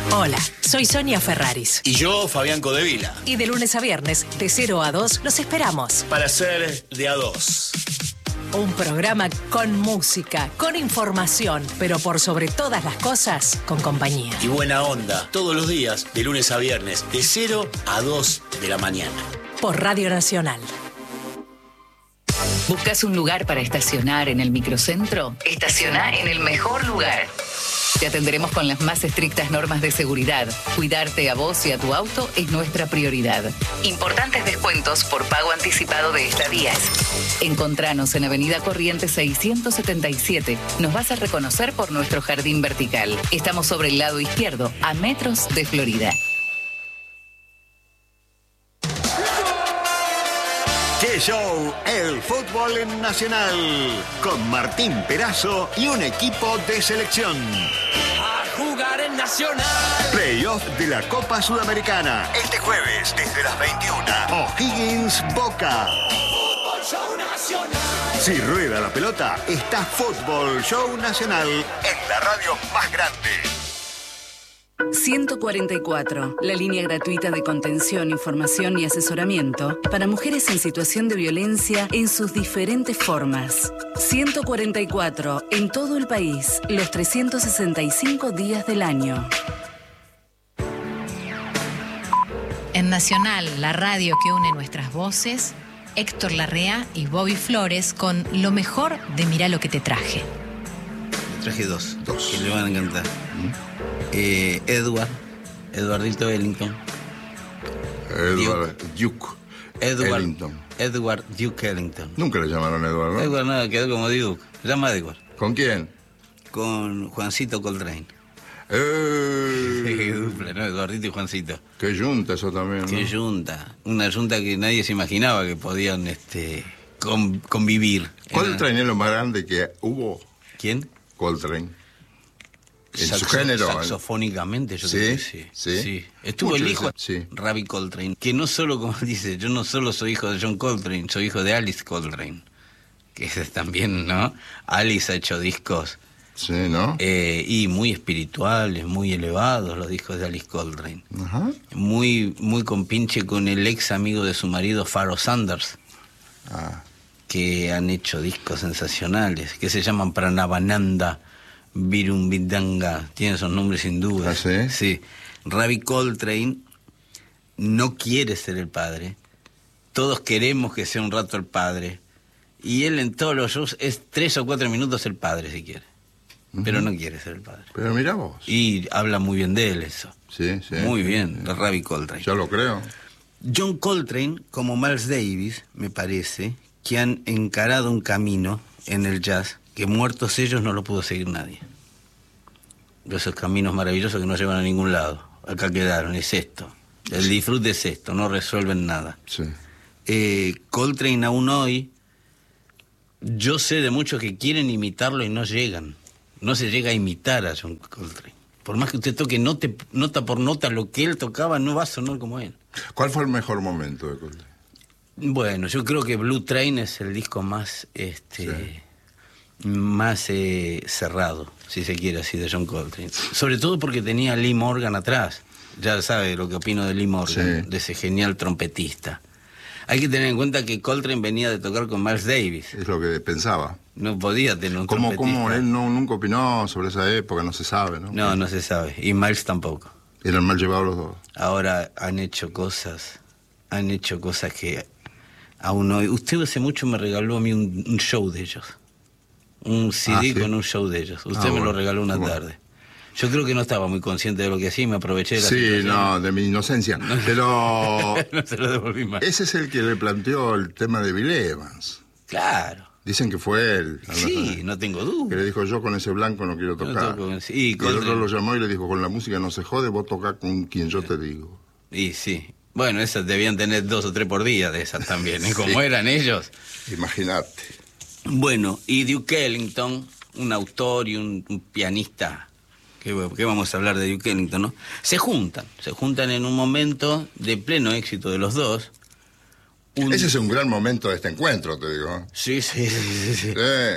Hola, soy Sonia Ferraris. Y yo, Fabián Codevila. Y de lunes a viernes, de 0 a 2, los esperamos. Para ser de a dos. Un programa con música, con información, pero por sobre todas las cosas, con compañía. Y buena onda, todos los días, de lunes a viernes, de 0 a 2 de la mañana. Por Radio Nacional. ¿Buscas un lugar para estacionar en el microcentro? Estaciona en el mejor lugar. Te atenderemos con las más estrictas normas de seguridad. Cuidarte a vos y a tu auto es nuestra prioridad. Importantes descuentos por pago anticipado de estadías. Encontranos en Avenida Corrientes 677. Nos vas a reconocer por nuestro jardín vertical. Estamos sobre el lado izquierdo, a metros de Florida. ¡Qué show! El fútbol en Nacional. Con Martín Perazo y un equipo de selección. A jugar en Nacional. Playoff de la Copa Sudamericana. Este jueves, desde las 21. O'Higgins Boca. Fútbol Show Nacional. Si rueda la pelota, está Fútbol Show Nacional en la radio más grande. 144, la línea gratuita de contención, información y asesoramiento para mujeres en situación de violencia en sus diferentes formas. 144, en todo el país, los 365 días del año. En Nacional, la radio que une nuestras voces, Héctor Larrea y Bobby Flores con lo mejor de Mirá lo que te traje. Traje dos, que le van a encantar. Eduardito Ellington. Edward Duke Ellington. Edward Duke Ellington. Nunca le llamaron Edward, ¿no? Edward nada, quedó como Duke. Se llama Edward. ¿Con quién? Con Juancito Coltrane. Qué dupla, ¿no? Eduardito y Juancito. Qué yunta eso también, ¿no? Qué yunta. Una yunta que nadie se imaginaba que podían convivir. Coltrane es lo más grande que hubo. ¿Quién? Coltrane. En su género. Saxofónicamente, yo creo que sí. Estuvo Mucho el hijo, sí. Ravi Coltrane, que no solo, como dice, yo no solo soy hijo de John Coltrane, soy hijo de Alice Coltrane, que es también, ¿no? Alice ha hecho discos. Sí, ¿no? Y muy espirituales, muy elevados los discos de Alice Coltrane. Ajá. Muy compinche con el ex amigo de su marido, Pharoah Sanders. Que han hecho discos sensacionales, que se llaman Pranavananda, Virumbidanga, tienen esos nombres sin duda. ¿Ah, sí? Sí. Ravi Coltrane no quiere ser el padre. Todos queremos que sea un rato el padre. Y él en todos los shows es 3 o 4 minutos el padre, si quiere. Pero no quiere ser el padre. Pero mira vos. Y habla muy bien de él eso. Sí. Muy bien, de Ravi Coltrane. Yo lo creo. John Coltrane, como Miles Davis, me parece, que han encarado un camino en el jazz que muertos ellos no lo pudo seguir nadie. Esos caminos maravillosos que no llevan a ningún lado. Acá quedaron, es esto. El disfrute es esto, no resuelven nada. Sí. Coltrane aún hoy, yo sé de muchos que quieren imitarlo y no llegan. No se llega a imitar a John Coltrane. Por más que usted toque nota por nota lo que él tocaba, no va a sonar como él. ¿Cuál fue el mejor momento de Coltrane? Bueno, yo creo que Blue Train es el disco más más cerrado, si se quiere así, de John Coltrane. Sobre todo porque tenía a Lee Morgan atrás. Ya sabe lo que opino de Lee Morgan, de ese genial trompetista. Hay que tener en cuenta que Coltrane venía de tocar con Miles Davis. Es lo que pensaba. No podía tener un trompetista. ¿Cómo él nunca opinó sobre esa época? No se sabe, ¿no? No se sabe. Y Miles tampoco. Eran mal llevados los dos. Ahora han hecho cosas que aún hoy... Usted hace mucho me regaló a mí un show de ellos. Un CD con un show de ellos. Usted me lo regaló una tarde. Yo creo que no estaba muy consciente de lo que hacía y me aproveché de la situación. De mi inocencia. Pero... no se lo devolví más. Ese es el que le planteó el tema de Bill Evans. Claro. Dicen que fue él. Sí, no tengo duda. Que le dijo, yo con ese blanco no quiero tocar. Y el otro lo llamó y le dijo, con la música no se jode, vos tocás con quien yo te digo. Y sí. Bueno, esas debían tener 2 o 3 por día de esas también, ¿eh? Como eran ellos. Imagínate. Bueno, y Duke Ellington, un autor y un pianista, ¿qué vamos a hablar de Duke Ellington, no? Se juntan en un momento de pleno éxito de los dos. Ese es un gran momento de este encuentro, te digo. Sí.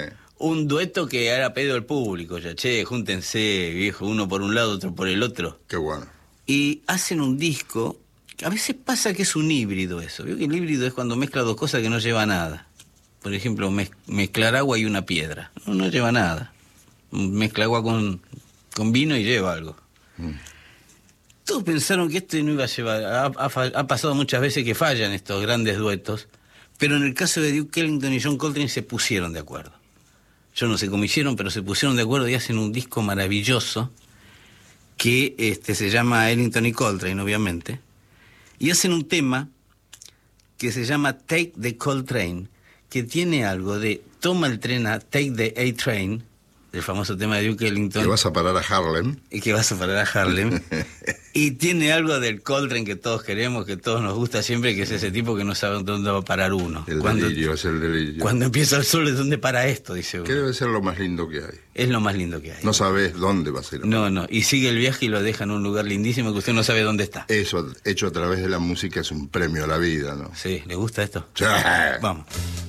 un dueto que era pedido del público, ya, che, júntense, viejo, uno por un lado, otro por el otro. Qué bueno. Y hacen un disco, a veces pasa que es un híbrido eso. Veo que el híbrido es cuando mezcla dos cosas que no lleva a nada. Por ejemplo, mezclar agua y una piedra. No lleva a nada. Mezcla agua con vino y lleva algo. Todos pensaron que esto no iba a llevar... Ha pasado muchas veces que fallan estos grandes duetos, pero en el caso de Duke Ellington y John Coltrane se pusieron de acuerdo. Yo no sé cómo hicieron, pero se pusieron de acuerdo y hacen un disco maravilloso que se llama Ellington y Coltrane, obviamente, y hacen un tema que se llama Take the Coltrane, que tiene algo de toma el tren a Take the A-Train, el famoso tema de Duke Ellington. Que vas a parar a Harlem. Y que vas a parar a Harlem. Y tiene algo del Coltrane que todos queremos, que todos nos gusta siempre, que es ese tipo que no sabe dónde va a parar uno. Es el delirio. Cuando empieza el sol, ¿es dónde para esto? Dice uno. Que debe ser lo más lindo que hay. Es lo más lindo que hay. No sabes dónde va a ser. No. Y sigue el viaje y lo deja en un lugar lindísimo que usted no sabe dónde está. Eso, hecho a través de la música, es un premio a la vida, ¿no? Sí, ¿le gusta esto? Sí. Vamos.